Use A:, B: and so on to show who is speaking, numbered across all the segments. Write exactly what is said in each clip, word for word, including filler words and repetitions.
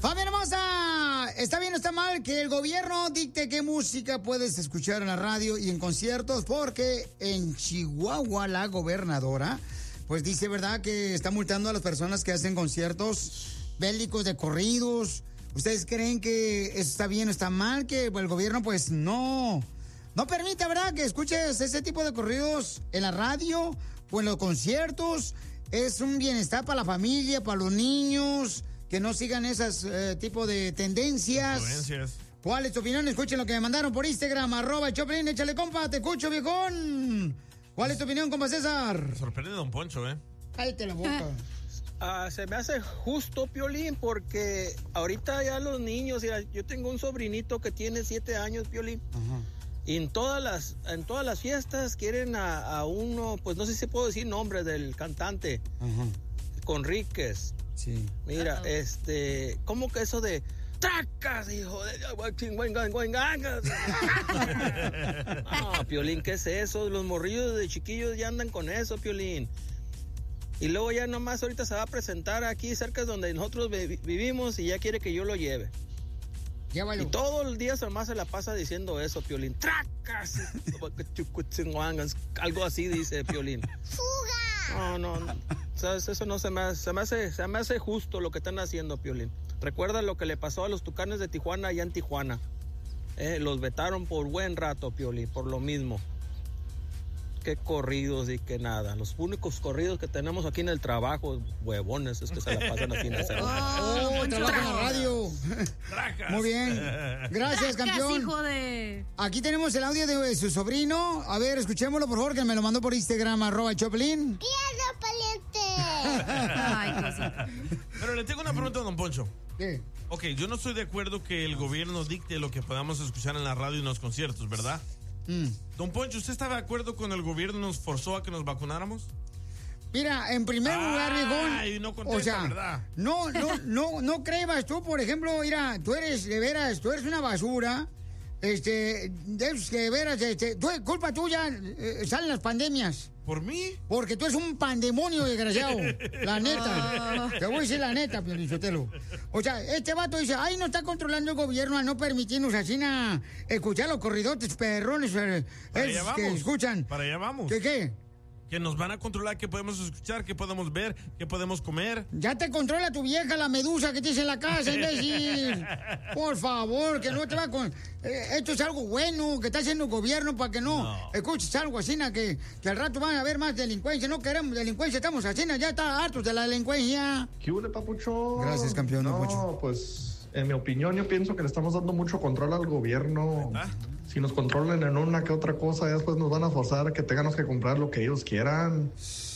A: Familia hermosa, ¿está bien o está mal que el gobierno dicte qué música puedes escuchar en la radio y en conciertos? Porque en Chihuahua la gobernadora, pues dice, ¿verdad?, que está multando a las personas que hacen conciertos bélicos de corridos. ¿Ustedes creen que eso está bien o está mal? Que el gobierno, pues, no, no permite, ¿verdad?, que escuches ese tipo de corridos en la radio o en los conciertos. Es un bienestar para la familia, para los niños, que no sigan esas eh, tipo de tendencias. Influencias. ¿Cuál es tu opinión? Escuchen lo que me mandaron por Instagram, arroba el Choplin, échale, compa, te escucho, viejón. ¿Cuál es tu opinión, compa César?
B: Sorprende Don Poncho, ¿eh?
A: Cállate la boca.
C: Uh, se me hace justo, Piolín, porque ahorita ya los niños, ya, yo tengo un sobrinito que tiene siete años, Piolín. Ajá. Y en todas las, en todas las fiestas quieren a, a uno, pues no sé si puedo decir nombre del cantante, ajá, Conríquez.
A: Sí.
C: Mira, uh-oh. este, ¿cómo que eso de tracas, hijo de... No, Piolín, ¿qué es eso? Los morrillos de chiquillos ya andan con eso, Piolín. Y luego ya nomás ahorita se va a presentar aquí cerca de donde nosotros vivimos y ya quiere que yo lo lleve.
A: Llévalo.
C: Y todo el día nomás se la pasa diciendo eso, Piolín. ¡Tracas! Algo así dice Piolín. ¡Fuga! No, no, no. ¿Sabes? Eso no se me hace, se me hace, se me hace justo lo que están haciendo, Piolín. Recuerda lo que le pasó a los Tucanes de Tijuana allá en Tijuana. Eh, los vetaron por buen rato, Piolín, por lo mismo. Qué corridos y qué nada. Los únicos corridos que tenemos aquí en el trabajo, huevones, es que se la pasan así en ese.
A: ¡Oh, oh trabaja en la radio!
B: Tracas.
A: Muy bien. Gracias,
D: Tracas,
A: campeón.
D: Hijo de...
A: Aquí tenemos el audio de su sobrino. A ver, escuchémoslo, por favor, que me lo mandó por Instagram, arroba el Choplin.
D: ¡Pierda, pariente! Ay, cosita.
B: Pero le tengo una pregunta a Don Poncho.
A: ¿Qué?
B: Ok, yo no estoy de acuerdo que el gobierno dicte lo que podamos escuchar en la radio y en los conciertos, ¿verdad? Mm. Don Poncho, ¿usted estaba de acuerdo con el gobierno nos forzó a que nos vacunáramos?
A: Mira, en primer lugar, viejón,
B: no contesta,
A: o sea,
B: ¿verdad?
A: no, no, no, no creas tú, por ejemplo, mira, tú eres, de veras, tú eres una basura, este, de esos que de veras, este, tú, culpa tuya, eh, salen las pandemias.
B: ¿Por mí?
A: Porque tú eres un pandemonio, desgraciado, la neta, te voy a decir la neta, Piolichotelo. O sea, este vato dice, ay, no está controlando el gobierno al no permitirnos así a escuchar los corridotes perrones, eh, es que escuchan.
B: Para allá vamos.
A: ¿Qué qué?
B: Que nos van a controlar qué podemos escuchar, qué podemos ver, qué podemos comer.
A: Ya te controla tu vieja, la medusa que tienes en la casa, imbécil. Por favor, que no te va con... Eh, esto es algo bueno que está haciendo el gobierno para que no, no. escuches algo así, que, que al rato van a haber más delincuencia. No queremos delincuencia, estamos así, ya está hartos de la delincuencia.
E: ¿Qué hubo, papucho?
A: Gracias, campeón.
E: No,
A: Papucho.
E: Pues, en mi opinión, yo pienso que le estamos dando mucho control al gobierno. ¿Ah? Si nos controlan en una que otra cosa, ya después nos van a forzar a que tengamos que comprar lo que ellos quieran.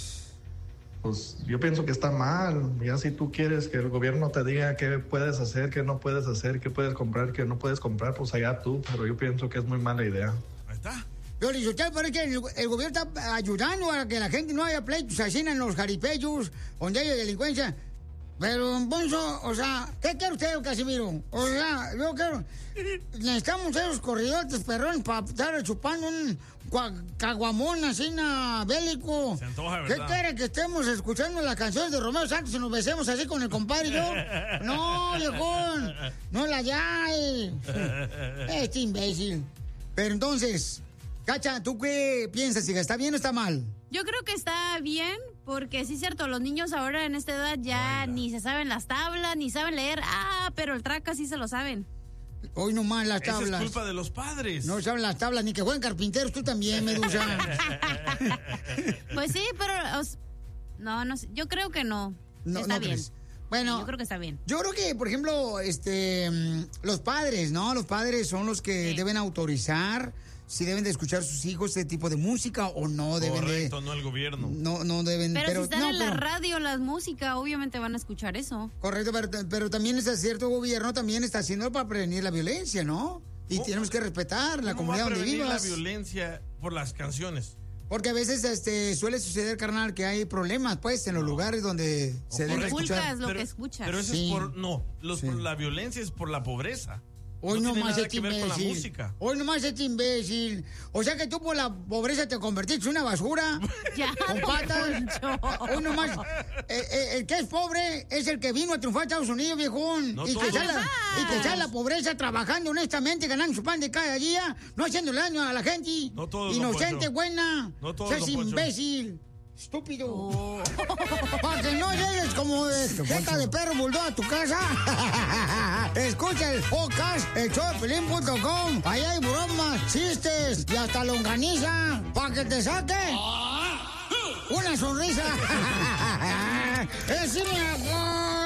E: Pues yo pienso que está mal. Ya si tú quieres que el gobierno te diga qué puedes hacer, qué no puedes hacer, qué puedes comprar, qué no puedes comprar, pues allá tú. Pero yo pienso que es muy mala idea.
B: Ahí está.
A: Pero si usted parece que el, el gobierno está ayudando a que la gente no haya pleitos así en los jaripellos, donde hay delincuencia. Pero, don Poncho, o sea, ¿qué quiere usted, Casimiro? O sea, yo quiero... Necesitamos esos corridotes perrones para estar chupando un caguamón así, na, bélico.
B: Se antoja, ¿verdad?
A: ¿Qué quiere que estemos escuchando las canciones de Romeo Santos y nos besemos así con el compadre y yo? No, viejón, no la llave. Este imbécil. Pero entonces, Cacha, ¿tú qué piensas, hija? ¿Está bien o está mal?
D: Yo creo que está bien, porque sí es cierto, los niños ahora en esta edad ya Oiga. ni se saben las tablas, ni saben leer. Ah, pero el traca sí se lo saben.
A: Hoy nomás las
B: Esa
A: tablas.
B: es culpa de los padres.
A: No saben las tablas, ni que jueguen carpinteros, tú también, Medusa.
D: Pues sí, pero... Os, no, no sé, yo creo que no.
A: No,
D: está
A: no
D: bien.
A: Crees. Bueno,
D: yo creo que está bien.
A: Yo creo que, por ejemplo, este, los padres, ¿no? Los padres son los que sí. deben autorizar si deben de escuchar sus hijos este tipo de música o no deben
B: Correcto,
A: de...
B: Correcto, no el gobierno.
A: No, no deben...
D: Pero, pero si están
A: no,
D: en
A: pero,
D: la radio, la música, obviamente van a escuchar eso.
A: Correcto, pero, pero también está cierto gobierno, también está haciendo para prevenir la violencia, ¿no? Y tenemos que respetar la comunidad donde vivas.
B: la violencia por las canciones?
A: Porque a veces este suele suceder, carnal, que hay problemas, pues, en los no. lugares donde se debe escuchar.
D: lo
B: pero,
D: que escuchas.
B: Pero eso sí. es por... No, los, sí. por la violencia es por la pobreza.
A: Hoy
B: no
A: no
B: tiene
A: más
B: nada
A: este
B: que ver con la
A: imbécil.
B: música.
A: Hoy nomás este imbécil. O sea que tú por la pobreza te convertiste en una basura.
D: Ya,
A: con patas. Hoy nomás. Eh, eh, el que es pobre es el que vino a triunfar a Estados Unidos, viejón.
B: No
A: y, que
B: todos.
A: sale, y que sale la pobreza trabajando honestamente, ganando su pan de cada día, no haciéndole daño a la gente.
B: No todos, don
A: Inocente,
B: Poncho.
A: buena.
B: No todos,
A: Seas
B: don Poncho.
A: imbécil. Estúpido. Oh. Para que no llegues como de jeta de perro bulldog a tu casa. Escucha el podcast, el show de Piolín punto com. Ahí hay bromas, chistes y hasta longaniza. Para que te saque una sonrisa. ¡Es cine,